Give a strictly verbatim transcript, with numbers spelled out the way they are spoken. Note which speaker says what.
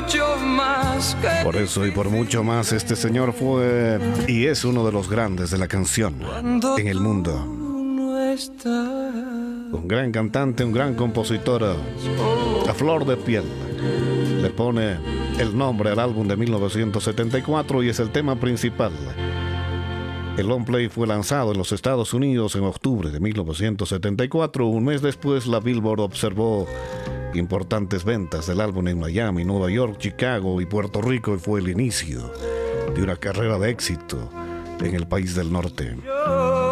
Speaker 1: mucho más que
Speaker 2: Por eso y por mucho más, este señor fue y es uno de los grandes de la canción en el mundo.
Speaker 1: no estás.
Speaker 2: Un gran cantante, un gran compositor, a flor de piel. Le pone el nombre al álbum de mil novecientos setenta y cuatro y es el tema principal. El long play fue lanzado en los Estados Unidos en octubre de mil novecientos setenta y cuatro. Un mes después, la Billboard observó importantes ventas del álbum en Miami, Nueva York, Chicago y Puerto Rico, y fue el inicio de una carrera de éxito en el país del norte.